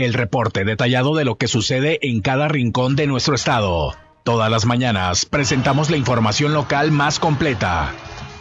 el reporte detallado de lo que sucede en cada rincón de nuestro estado. Todas las mañanas presentamos la información local más completa.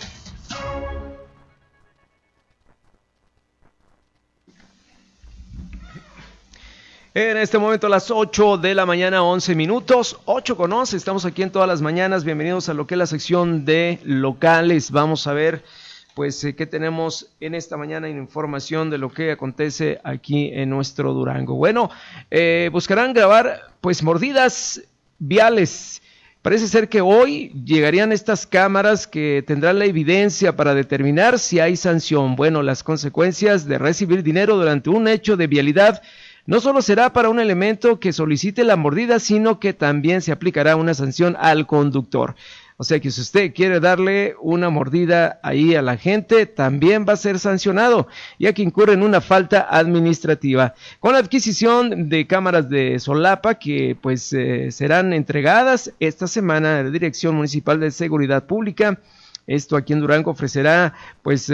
En este momento a las 8 de la mañana, 11 minutos, 8 con 11, estamos aquí en todas las mañanas, bienvenidos a lo que es la sección de locales. Vamos a ver pues qué tenemos en esta mañana en información de lo que acontece aquí en nuestro Durango. Bueno, buscarán grabar pues mordidas viales. Parece ser que hoy llegarían estas cámaras que tendrán la evidencia para determinar si hay sanción. Bueno, las consecuencias de recibir dinero durante un hecho de vialidad no solo será para un elemento que solicite la mordida, sino que también se aplicará una sanción al conductor. O sea que si usted quiere darle una mordida ahí a la gente, también va a ser sancionado, ya que incurre en una falta administrativa. Con la adquisición de cámaras de solapa que pues serán entregadas esta semana a la Dirección Municipal de Seguridad Pública, esto aquí en Durango ofrecerá, pues,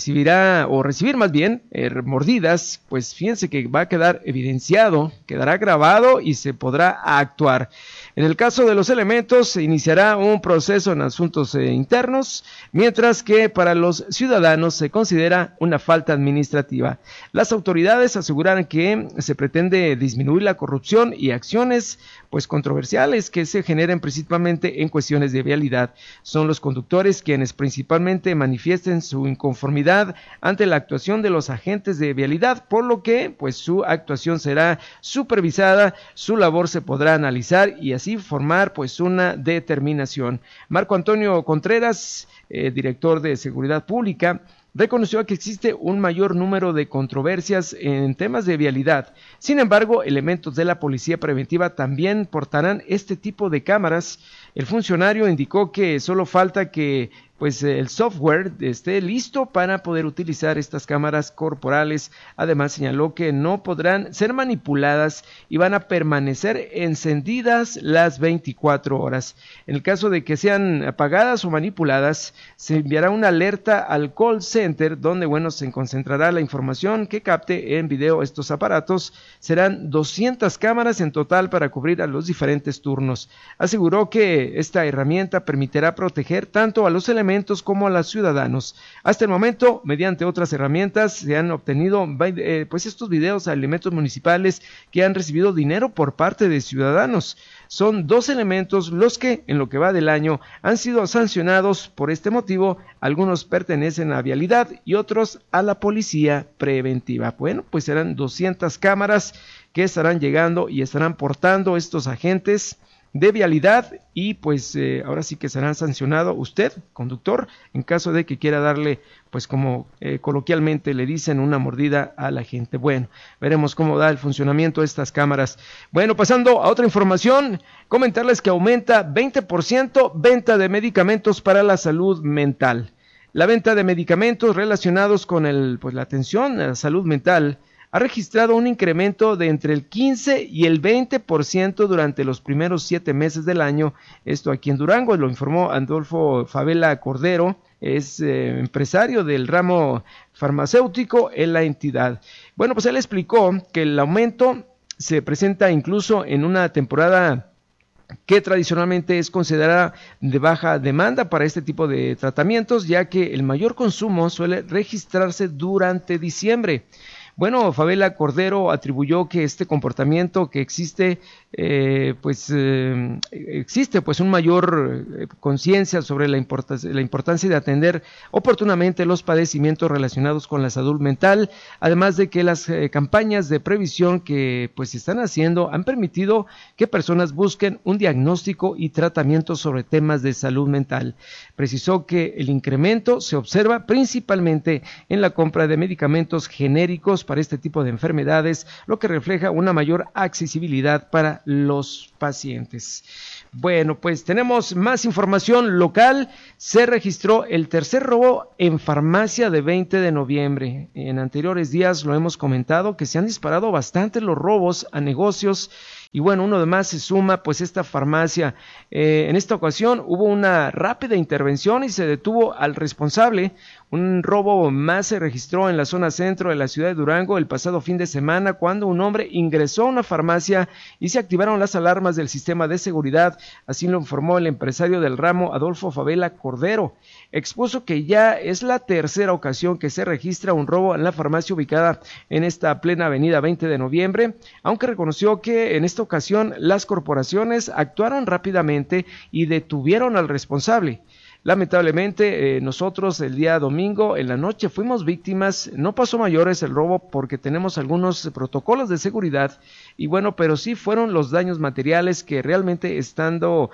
recibir más bien mordidas, pues fíjense que va a quedar evidenciado, quedará grabado y se podrá actuar. En el caso de los elementos, se iniciará un proceso en asuntos internos, mientras que para los ciudadanos se considera una falta administrativa. Las autoridades aseguran que se pretende disminuir la corrupción y acciones pues controversiales que se generen principalmente en cuestiones de vialidad. Son los conductores quienes principalmente manifiesten su inconformidad ante la actuación de los agentes de vialidad, por lo que pues su actuación será supervisada, su labor se podrá analizar y así formar pues una determinación. Marco Antonio Contreras, director de Seguridad Pública, reconoció que existe un mayor número de controversias en temas de vialidad. Sin embargo, elementos de la policía preventiva también portarán este tipo de cámaras. El funcionario indicó que solo falta que pues el software esté listo para poder utilizar estas cámaras corporales. Además señaló que no podrán ser manipuladas y van a permanecer encendidas las 24 horas. En el caso de que sean apagadas o manipuladas, se enviará una alerta al call center donde bueno se concentrará la información que capte en video estos aparatos. Serán 200 cámaras en total para cubrir a los diferentes turnos. Aseguró que esta herramienta permitirá proteger tanto a los elementos como a los ciudadanos. Hasta el momento, mediante otras herramientas, se han obtenido pues estos videos a elementos municipales que han recibido dinero por parte de ciudadanos. Son 2 elementos los que, en lo que va del año, han sido sancionados por este motivo. Algunos pertenecen a vialidad y otros a la policía preventiva. Bueno, pues serán 200 cámaras que estarán llegando y estarán portando estos agentes de vialidad y pues ahora sí que será sancionado usted, conductor, en caso de que quiera darle, pues como coloquialmente le dicen, una mordida a la gente. Bueno, veremos cómo da el funcionamiento de estas cámaras. Bueno, pasando a otra información, comentarles que aumenta 20% venta de medicamentos para la salud mental. La venta de medicamentos relacionados con la atención a la salud mental ha registrado un incremento de entre el 15 y el 20% durante los primeros 7 meses del año. Esto aquí en Durango, lo informó Adolfo Favela Cordero, es empresario del ramo farmacéutico en la entidad. Bueno, pues él explicó que el aumento se presenta incluso en una temporada que tradicionalmente es considerada de baja demanda para este tipo de tratamientos, ya que el mayor consumo suele registrarse durante diciembre. Bueno, Favela Cordero atribuyó que este comportamiento que existe, existe un mayor conciencia sobre la importancia de atender oportunamente los padecimientos relacionados con la salud mental, además de que las campañas de previsión que pues se están haciendo han permitido que personas busquen un diagnóstico y tratamiento sobre temas de salud mental. Precisó que el incremento se observa principalmente en la compra de medicamentos genéricos para este tipo de enfermedades, lo que refleja una mayor accesibilidad para los pacientes. Bueno, pues tenemos más información local. Se registró el tercer robo en farmacia de 20 de noviembre. En anteriores días lo hemos comentado que se han disparado bastante los robos a negocios. Y bueno, uno de más se suma pues esta farmacia. En esta ocasión hubo una rápida intervención y se detuvo al responsable, Un robo más se registró en la zona centro de la ciudad de Durango el pasado fin de semana, cuando un hombre ingresó a una farmacia y se activaron las alarmas del sistema de seguridad. Así lo informó el empresario del ramo, Adolfo Favela Cordero. Expuso que ya es la tercera ocasión que se registra un robo en la farmacia ubicada en esta plena avenida 20 de noviembre, aunque reconoció que en esta ocasión las corporaciones actuaron rápidamente y detuvieron al responsable. Lamentablemente, nosotros el día domingo en la noche fuimos víctimas. No pasó mayores el robo porque tenemos algunos protocolos de seguridad y bueno, pero sí fueron los daños materiales que realmente estando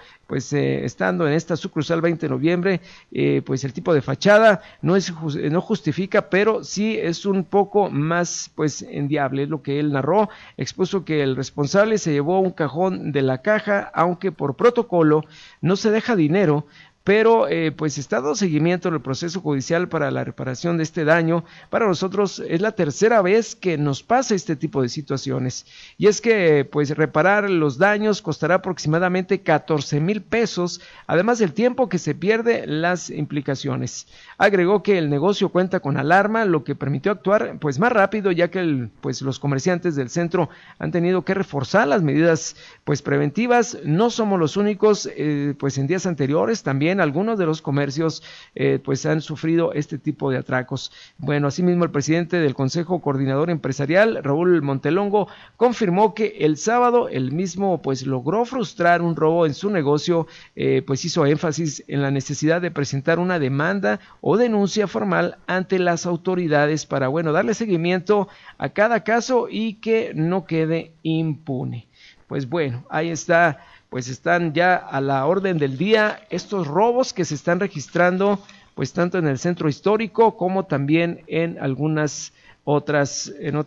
en esta sucursal 20 de noviembre, pues el tipo de fachada no justifica, pero sí es un poco más enviable, es lo que él narró. Expuso que el responsable se llevó un cajón de la caja, aunque por protocolo no se deja dinero, pero está dando seguimiento en el proceso judicial para la reparación de este daño. Para nosotros es la tercera vez que nos pasa este tipo de situaciones, y es que reparar los daños costará aproximadamente 14,000 pesos, además del tiempo que se pierde, las implicaciones. Agregó que el negocio cuenta con alarma, lo que permitió actuar más rápido, ya que los comerciantes del centro han tenido que reforzar las medidas preventivas. No somos los únicos, en días anteriores también algunos de los comercios han sufrido este tipo de atracos. Bueno, asimismo el presidente del Consejo Coordinador Empresarial, Raúl Montelongo, confirmó que el sábado el mismo logró frustrar un robo en su negocio. Hizo énfasis en la necesidad de presentar una demanda o denuncia formal ante las autoridades para darle seguimiento a cada caso y que no quede impune. Ahí está. Están ya a la orden del día estos robos que se están registrando, tanto en el centro histórico como también en algunas otras,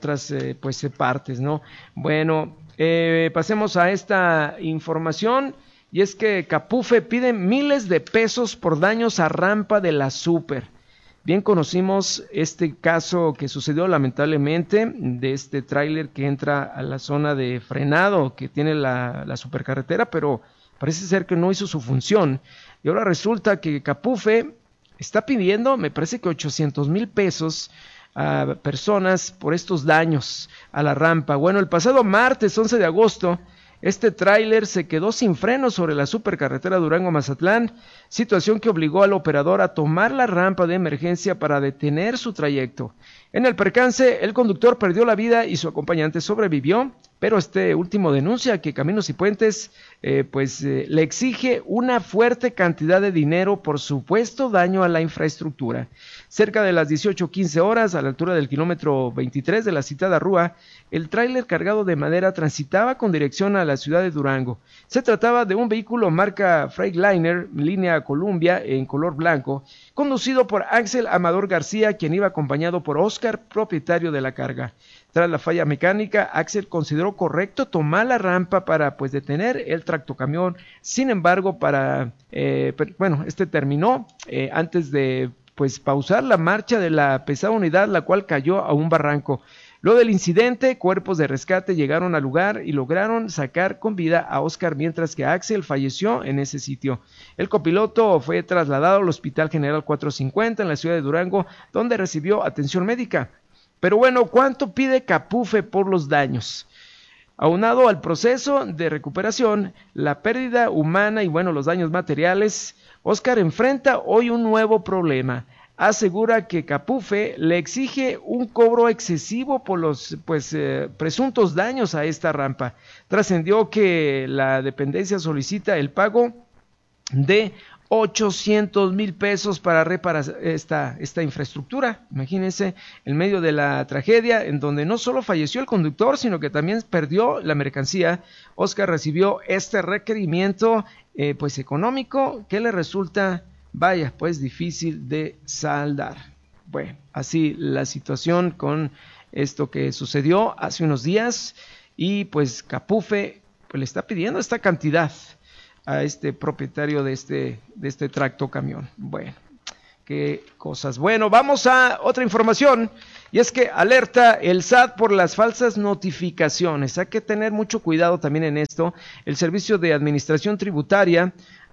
partes, ¿no? Bueno, pasemos a esta información, y es que Capufe pide miles de pesos por daños a rampa de la Super. Bien conocimos este caso que sucedió lamentablemente de este tráiler que entra a la zona de frenado que tiene la supercarretera, pero parece ser que no hizo su función. Y ahora resulta que Capufe está pidiendo, me parece que 800,000 pesos a personas por estos daños a la rampa. Bueno, el pasado martes 11 de agosto, este tráiler se quedó sin freno sobre la supercarretera Durango-Mazatlán, situación que obligó al operador a tomar la rampa de emergencia para detener su trayecto. En el percance, el conductor perdió la vida y su acompañante sobrevivió, pero este último denuncia que Caminos y Puentes le exige una fuerte cantidad de dinero por supuesto daño a la infraestructura. Cerca de las 18:15 horas, a la altura del kilómetro 23 de la citada rúa, el tráiler cargado de madera transitaba con dirección a la ciudad de Durango. Se trataba de un vehículo marca Freightliner, línea Columbia, en color blanco, conducido por Axel Amador García, quien iba acompañado por Oscar, propietario de la carga. Tras la falla mecánica, Axel consideró correcto tomar la rampa para detener el tractocamión. Sin embargo, este terminó antes de pausar la marcha de la pesada unidad, la cual cayó a un barranco. Luego del incidente, cuerpos de rescate llegaron al lugar y lograron sacar con vida a Oscar, mientras que Axel falleció en ese sitio. El copiloto fue trasladado al Hospital General 450 en la ciudad de Durango, donde recibió atención médica. Pero bueno, ¿cuánto pide Capufe por los daños? Aunado al proceso de recuperación, la pérdida humana y los daños materiales, Oscar enfrenta hoy un nuevo problema. Asegura que Capufe le exige un cobro excesivo por los presuntos daños a esta rampa. Trascendió que la dependencia solicita el pago de 800,000 pesos para reparar esta infraestructura. Imagínense, en medio de la tragedia, en donde no solo falleció el conductor, sino que también perdió la mercancía. Oscar recibió este requerimiento económico que le resulta difícil de saldar. Bueno, así la situación con esto que sucedió hace unos días, y Capufe le está pidiendo esta cantidad a este propietario de este tractocamión. Bueno, qué cosas. Bueno, vamos a otra información, y es que alerta el SAT por las falsas notificaciones. Hay que tener mucho cuidado también en esto. El Servicio de Administración Tributaria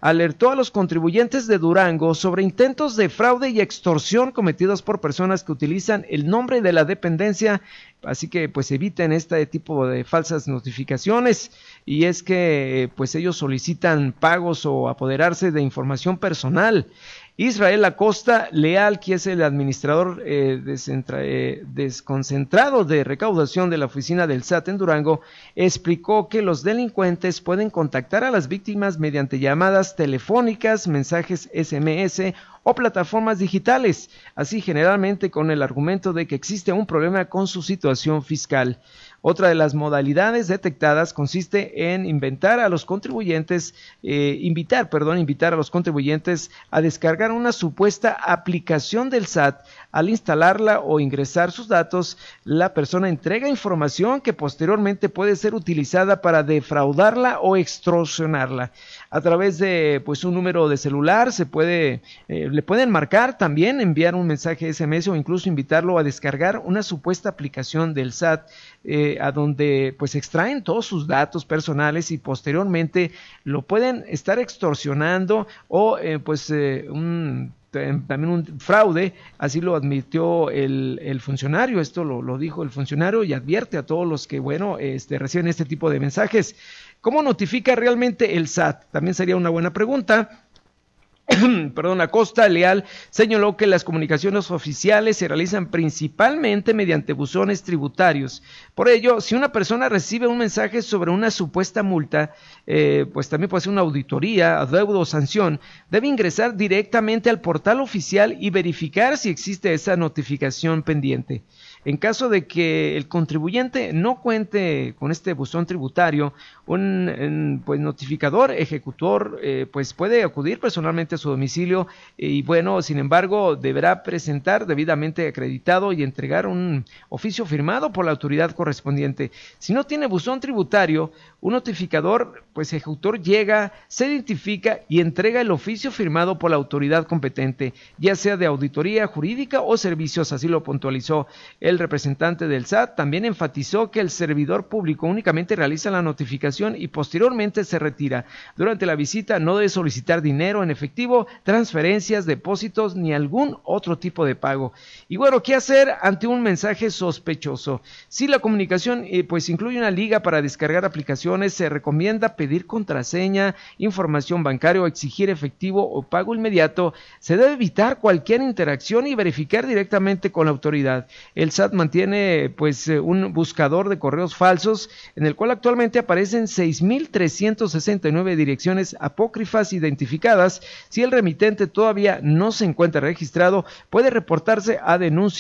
alertó a los contribuyentes de Durango sobre intentos de fraude y extorsión cometidos por personas que utilizan el nombre de la dependencia, así que pues eviten este tipo de falsas notificaciones. Y es que pues ellos solicitan pagos o apoderarse de información personal. Israel Acosta Leal, que es el administrador desconcentrado de recaudación de la oficina del SAT en Durango, explicó que los delincuentes pueden contactar a las víctimas mediante llamadas telefónicas, mensajes SMS o plataformas digitales, así generalmente con el argumento de que existe un problema con su situación fiscal. Otra de las modalidades detectadas consiste en invitar a los contribuyentes a descargar una supuesta aplicación del SAT. Al instalarla o ingresar sus datos, la persona entrega información que posteriormente puede ser utilizada para defraudarla o extorsionarla. A través de pues un número de celular le pueden marcar, también enviar un mensaje SMS o incluso invitarlo a descargar una supuesta aplicación del SAT, a donde pues extraen todos sus datos personales y posteriormente lo pueden estar extorsionando o también un fraude. Así lo admitió el funcionario. Esto lo dijo el funcionario y advierte a todos los que reciben este tipo de mensajes. ¿Cómo notifica realmente el SAT? También sería una buena pregunta. Acosta Leal señaló que las comunicaciones oficiales se realizan principalmente mediante buzones tributarios. Por ello, si una persona recibe un mensaje sobre una supuesta multa, pues también puede ser una auditoría, adeudo o sanción, debe ingresar directamente al portal oficial y verificar si existe esa notificación pendiente. En caso de que el contribuyente no cuente con este buzón tributario, un notificador ejecutor pues puede acudir personalmente a su domicilio y sin embargo deberá presentar debidamente acreditado y entregar un oficio firmado por la autoridad correspondiente. Si no tiene buzón tributario, un notificador ejecutor llega, se identifica y entrega el oficio firmado por la autoridad competente, ya sea de auditoría jurídica o servicios, así lo puntualizó el representante del SAT. También enfatizó que el servidor público únicamente realiza la notificación y posteriormente se retira. Durante la visita no debe solicitar dinero en efectivo, transferencias, depósitos ni algún otro tipo de pago. Y ¿qué hacer ante un mensaje sospechoso? Si la comunicación incluye una liga para descargar aplicaciones, se recomienda pedir contraseña, información bancaria o exigir efectivo o pago inmediato. Se debe evitar cualquier interacción y verificar directamente con la autoridad. El SAT mantiene un buscador de correos falsos en el cual actualmente aparecen 6,369 direcciones apócrifas identificadas. Si el remitente todavía no se encuentra registrado, puede reportarse a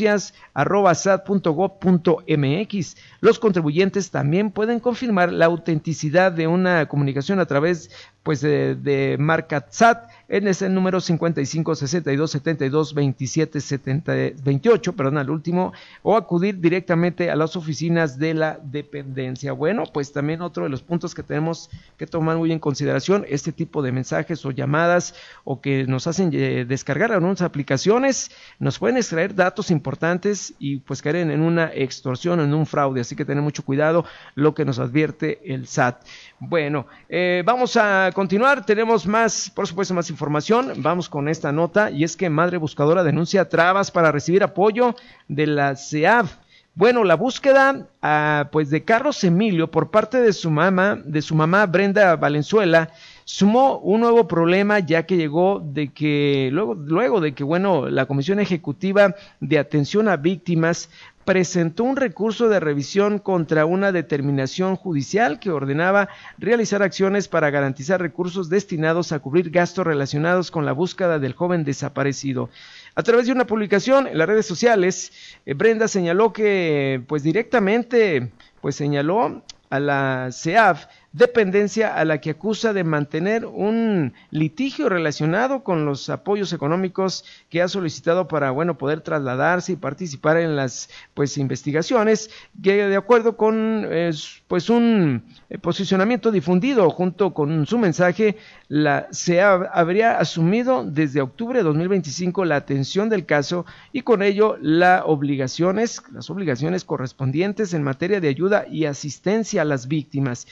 denuncias@sat.gov.mx. Los contribuyentes también pueden confirmar la autenticidad de una comunicación a través de marca SAT en ese número 55 62 72 27 28, al último, o acudir directamente a las oficinas de la dependencia. También otro de los puntos que tenemos que tomar muy en consideración, este tipo de mensajes o llamadas o que nos hacen descargar algunas aplicaciones, nos pueden extraer datos importantes y caer en una extorsión o en un fraude, así que tener mucho cuidado, lo que nos advierte el SAT. Vamos a continuar, tenemos por supuesto más información. Vamos con esta nota, y es que madre buscadora denuncia trabas para recibir apoyo de la CEAF. La búsqueda de Carlos Emilio por parte de su mamá Brenda Valenzuela sumó un nuevo problema, ya que luego de que la Comisión Ejecutiva de Atención a Víctimas presentó un recurso de revisión contra una determinación judicial que ordenaba realizar acciones para garantizar recursos destinados a cubrir gastos relacionados con la búsqueda del joven desaparecido. A través de una publicación en las redes sociales, Brenda señaló que directamente señaló a la CEAF, dependencia a la que acusa de mantener un litigio relacionado con los apoyos económicos que ha solicitado para poder trasladarse y participar en las investigaciones, que de acuerdo con un posicionamiento difundido junto con su mensaje, la CEAF habría asumido desde octubre de 2025 la atención del caso y con ello las obligaciones correspondientes en materia de ayuda y asistencia a las víctimas. Sin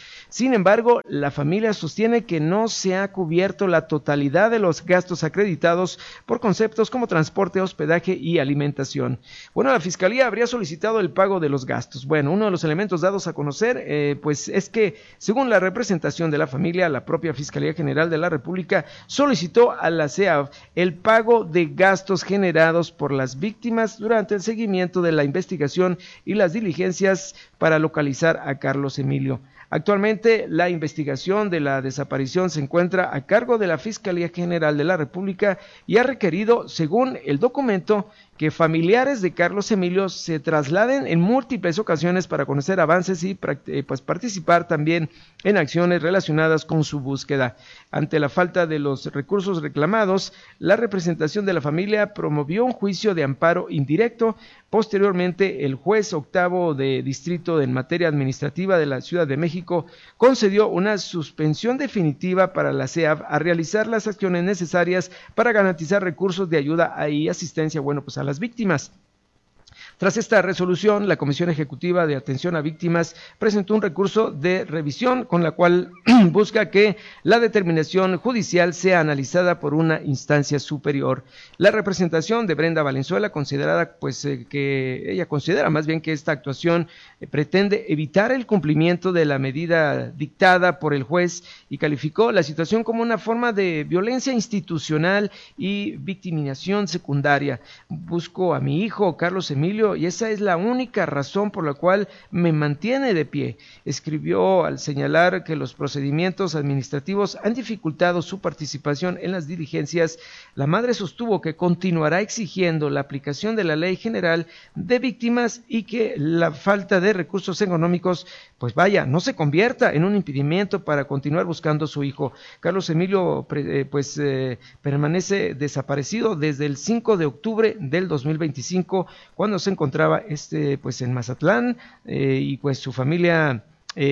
Sin embargo, la familia sostiene que no se ha cubierto la totalidad de los gastos acreditados por conceptos como transporte, hospedaje y alimentación. Bueno, la Fiscalía habría solicitado el pago de los gastos. Bueno, uno de los elementos dados a conocer, pues es que, según la representación de la familia, la propia Fiscalía General de la República solicitó a la CEAV el pago de gastos generados por las víctimas durante el seguimiento de la investigación y las diligencias para localizar a Carlos Emilio. Actualmente, la investigación de la desaparición se encuentra a cargo de la Fiscalía General de la República y ha requerido, según el documento, que familiares de Carlos Emilio se trasladen en múltiples ocasiones para conocer avances y pues participar también en acciones relacionadas con su búsqueda. Ante la falta de los recursos reclamados, la representación de la familia promovió un juicio de amparo indirecto. Posteriormente, el juez octavo de distrito en materia administrativa de la Ciudad de México concedió una suspensión definitiva para la CEAV a realizar las acciones necesarias para garantizar recursos de ayuda y asistencia, pues a las víctimas. Tras esta resolución, la Comisión Ejecutiva de Atención a Víctimas presentó un recurso de revisión con la cual busca que la determinación judicial sea analizada por una instancia superior. La representación de Brenda Valenzuela que ella considera más bien que esta actuación pretende evitar el cumplimiento de la medida dictada por el juez y calificó la situación como una forma de violencia institucional y victimización secundaria. Busco a mi hijo, Carlos Emilio, y esa es la única razón por la cual me mantiene de pie, escribió al señalar que los procedimientos administrativos han dificultado su participación en las diligencias. La madre sostuvo que continuará exigiendo la aplicación de la Ley General de Víctimas y que la falta de recursos económicos, no se convierta en un impedimento para continuar buscando a su hijo. Carlos Emilio permanece desaparecido desde el 5 de octubre del 2025, cuando se encontraba en Mazatlán, y su familia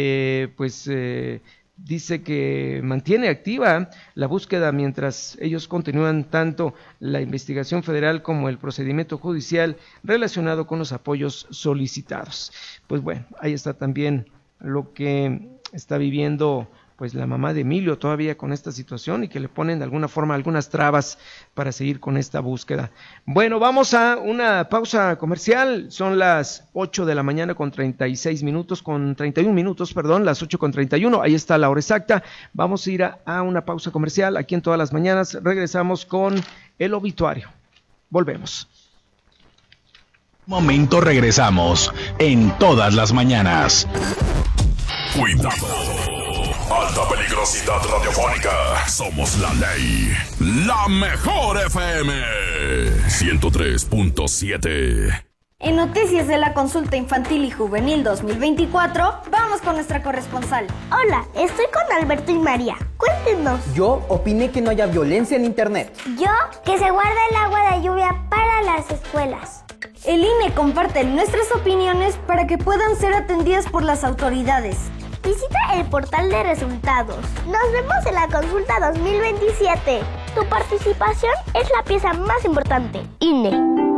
dice que mantiene activa la búsqueda mientras ellos continúan tanto la investigación federal como el procedimiento judicial relacionado con los apoyos solicitados. Ahí está también lo que está viviendo la mamá de Emilio todavía con esta situación y que le ponen de alguna forma algunas trabas para seguir con esta búsqueda. Bueno, vamos a una pausa comercial. Son las 8 de la mañana con 31 minutos, las 8:31. Ahí está la hora exacta. Vamos a ir a una pausa comercial aquí en Todas las Mañanas. Regresamos con el obituario. Volvemos. Momento, regresamos en Todas las Mañanas. Cuidado. Alta peligrosidad radiofónica. Somos la ley. La mejor FM 103.7. En Noticias de la Consulta Infantil y Juvenil 2024, vamos con nuestra corresponsal. Hola, estoy con Alberto y María. Cuéntenos. Yo opiné que no haya violencia en internet. Yo, que se guarde el agua de lluvia para las escuelas. El INE comparte nuestras opiniones para que puedan ser atendidas por las autoridades. Visita el portal de resultados. Nos vemos en la consulta 2027. Tu participación es la pieza más importante. INE.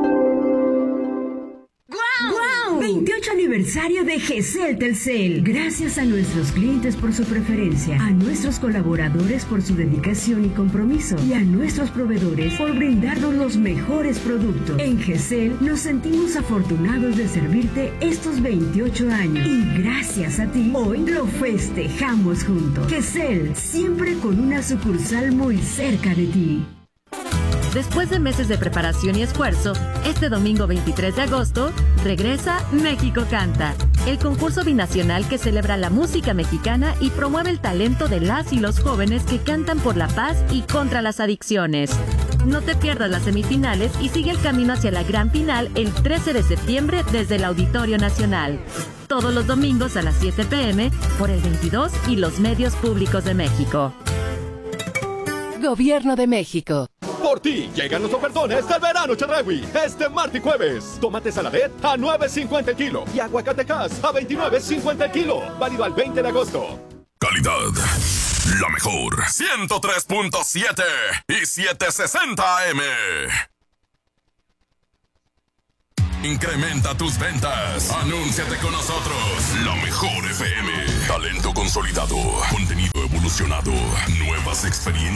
¡Guau! 28 aniversario de GESEL Telcel. Gracias a nuestros clientes por su preferencia, a nuestros colaboradores por su dedicación y compromiso, y a nuestros proveedores por brindarnos los mejores productos. En GESEL nos sentimos afortunados de servirte estos 28 años. Y gracias a ti, hoy lo festejamos juntos. GESEL, siempre con una sucursal muy cerca de ti. Después de meses de preparación y esfuerzo, este domingo 23 de agosto, regresa México Canta, el concurso binacional que celebra la música mexicana y promueve el talento de las y los jóvenes que cantan por la paz y contra las adicciones. No te pierdas las semifinales y sigue el camino hacia la gran final el 13 de septiembre desde el Auditorio Nacional. Todos los domingos a las 7 p.m. por el 22 y los medios públicos de México. Gobierno de México. Por ti llegan los ofertones del verano Chedraui. Este martes y jueves. Tomate saladet a $9.50 el kilo y aguacatejas a $29.50 el kilo. Válido al 20 de agosto. Calidad. La mejor. 103.7 y 760 AM. Incrementa tus ventas. Anúnciate con nosotros. La Mejor FM. Talento consolidado. Contenido evolucionado. Nuevas experiencias.